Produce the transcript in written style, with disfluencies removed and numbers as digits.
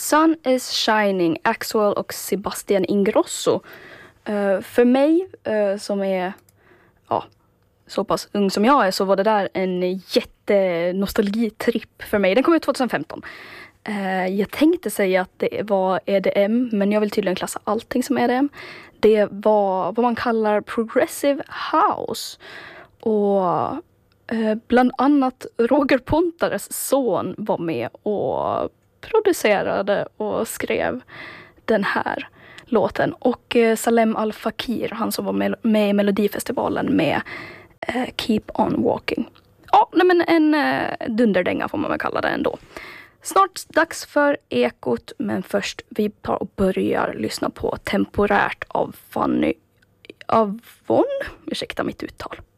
Sun is Shining, Axwell och Sebastian Ingrosso. För mig som är så pass ung som jag är, så var det där en jättenostalgitripp för mig. Den kom ut 2015. Jag tänkte säga att det var EDM, men jag vill tydligen klassa allting som EDM. Det var vad man kallar progressive house. Och bland annat Roger Pontares son var med och producerade och skrev den här låten. Och Salem Al Fakir, han som var med i Melodifestivalen med Keep on Walking. Ja, men en dunderdänga får man väl kalla det ändå. Snart dags för Ekot, men först vi tar och börjar lyssna på Temporärt av Fanny Avon. Ursäkta mitt uttal.